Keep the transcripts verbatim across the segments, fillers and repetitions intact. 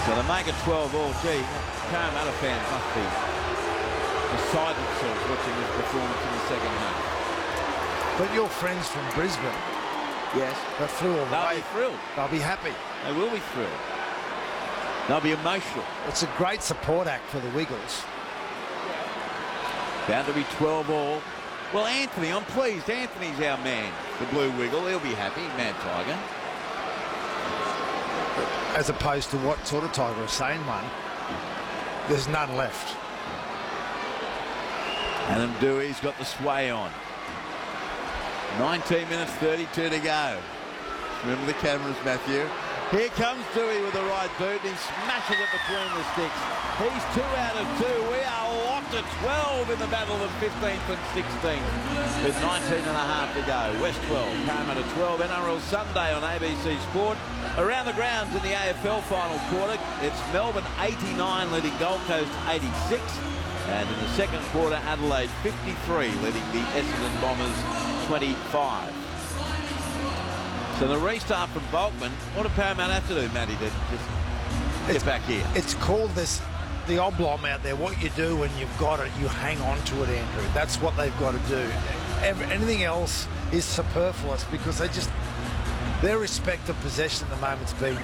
So they make it twelve all. Gee, Parramatta fans must be beside themselves watching this performance in the second half. But your friends from Brisbane, yes, that flew all the they'll way. be thrilled. They'll be happy. They will be thrilled. They'll be emotional. It's a great support act for the Wiggles. Bound to be twelve all. Well, Anthony, I'm pleased. Anthony's our man, the Blue Wiggle. He'll be happy, Mad Tiger. As opposed to what sort of Tiger, a sane one. There's none left. Adam Dewey's got the sway on. nineteen minutes thirty-two to go. Remember the cameras, Matthew. Here comes Dewey with the right boot. He smashes it between the sticks. He's two out of two. We are locked at twelve in the battle of fifteenth and sixteenth with nineteen and a half to go. West twelve, Parramatta twelve. N R L Sunday on A B C Sport. Around the grounds in the A F L final quarter, it's Melbourne eighty-nine leading Gold Coast eighty-six. And in the second quarter, Adelaide fifty-three leading the Essendon Bombers twenty-five. So the restart from Volkman. What did Parramatta have to do, Matty, to just get It's, back here? It's called this, the oblong out there. What you do when you've got it, you hang on to it, Andrew. That's what they've got to do. Every, anything else is superfluous because they just, their respect of possession at the moment's been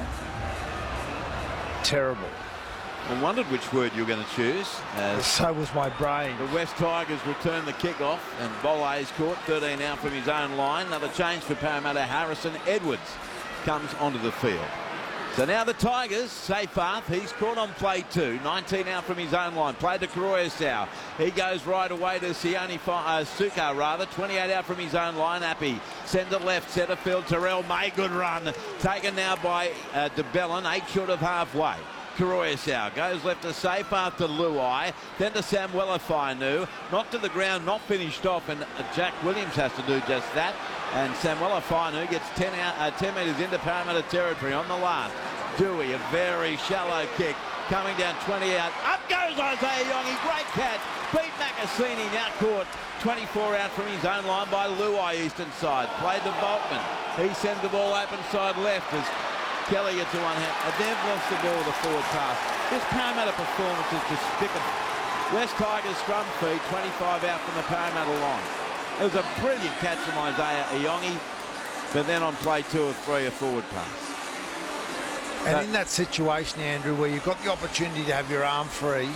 terrible. I wondered which word you were going to choose. As So was my brain. the West Tigers return the kickoff, and Bolle's caught thirteen out from his own line. Another change for Parramatta. Harrison Edwards comes onto the field. So now the Tigers, Seyfarth, he's caught on play two. nineteen out from his own line. Played to Karoyasau. He goes right away to Sione uh, Suka, rather. twenty-eight out from his own line. Appy sends it left. Centre field. Terrell May. Good run. Taken now by uh, De Bellin. Eight short of halfway. Karoyasau goes left to Seyfarth to Luai, then to Samuela Fainu, knocked to the ground, not finished off, and Jack Williams has to do just that. And Samuela Fainu gets ten, out, uh, ten metres into Parramatta territory on the last. Dewey, a very shallow kick, coming down twenty out. Up goes Isaiah Yongi, great catch. Beat Macassini, now caught twenty-four out from his own line by Luai, eastern side. Played to Volkman. He sends the ball open side left as Kelly gets to one hand. And they've lost the ball with a forward pass. This Parramatta performance is despicable. West Tigers scrum feed, twenty-five out from the Parramatta line. It was a brilliant catch from Isaiah Iongi, but then on play two or three, a forward pass. And So, in that situation, Andrew, where you've got the opportunity to have your arm free,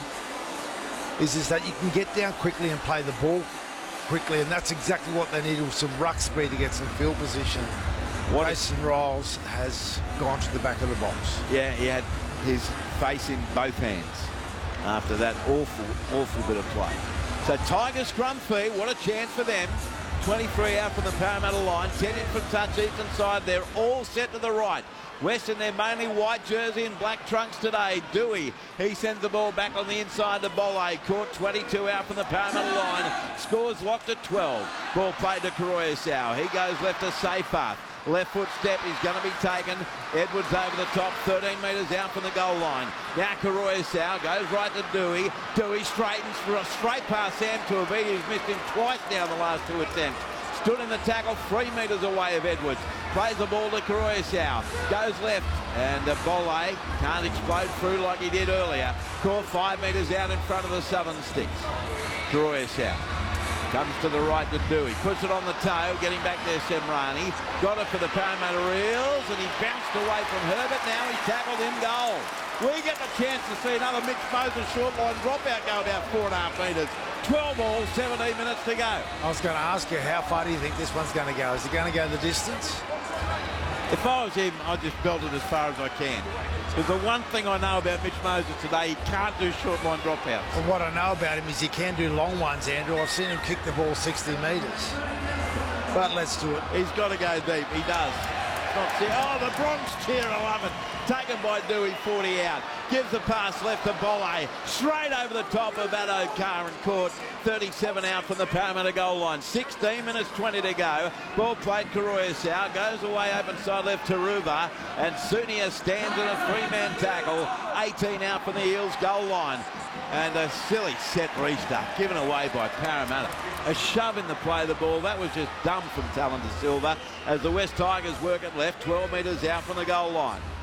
is, is that you can get down quickly and play the ball quickly, and that's exactly what they needed with some ruck speed to get some field position. What Mason Riles has gone to the back of the box. yeah, he had his face in both hands after that awful, awful bit of play. So Tigers scrum feed, what a chance for them. twenty-three out from the Parramatta line, ten in from touch eastern side. They're all set to the right. West in their mainly white jersey and black trunks today. Dewey, he sends the ball back on the inside to Bolle. Caught twenty-two out from the Parramatta line. Scores locked at twelve. Ball played to Karoyasau. He goes left to Seyfarth. Left foot step is going to be taken. Edwards over the top, thirteen metres out from the goal line. Now Karoyasau goes right to Dewey. Dewey straightens for a straight past Sam Tuivasa, who's missed him twice now in the last two attempts. Stood in the tackle, three metres away of Edwards. Plays the ball to Karoyasau. Goes left, and uh, Bolle can't explode through like he did earlier. Caught five metres out in front of the Southern Sticks. Karoyasau comes to the right to Dewey. Puts it on the toe, getting back there Semrani. Got it for the Parramatta Eels, and he bounced away from Herbert. Now he's tackled in goal. We get the chance to see another Mitch Moses short line dropout go about four and a half metres. twelve all, seventeen minutes to go. I was going to ask you, how far do you think this one's going to go? Is it going to go the distance? If I was him, I'd just belt it as far as I can. Because the one thing I know about Mitch Moses today, he can't do short line dropouts. Well, what I know about him is he can do long ones, Andrew. I've seen him kick the ball sixty metres. But let's do it. He's got to go deep. He does. Not see. Oh, the Bronx cheer. I love it. Taken by Dewey, forty out. Gives the pass left to Bolle. Straight over the top of Addo Carr and caught thirty-seven out from the Parramatta goal line. sixteen minutes twenty to go. Ball played Karoyasau. Goes away open side left to Ruva. And Sunia stands in a three-man tackle. eighteen out from the Eels goal line. And a silly set restart given away by Parramatta. A shove in the play of the ball. That was just dumb from Talon de Silva as the West Tigers work it left, twelve metres out from the goal line.